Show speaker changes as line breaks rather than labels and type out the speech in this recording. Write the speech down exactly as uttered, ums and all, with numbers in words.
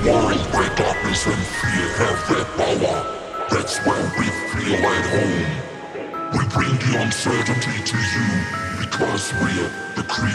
world where darkness and fear have their power. That's where we feel at home. We bring the uncertainty to you because we're the creatures.